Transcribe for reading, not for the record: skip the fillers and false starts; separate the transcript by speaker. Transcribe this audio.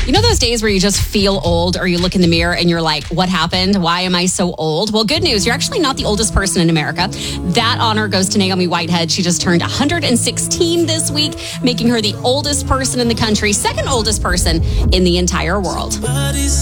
Speaker 1: You know those days where you just feel old or you look in the mirror and you're like, what happened? Why am I so old? Well, good news. You're actually not the oldest person in America. That honor goes to Naomi Whitehead. She just turned 116 this week, making her the oldest person in the country, second oldest person in the entire world.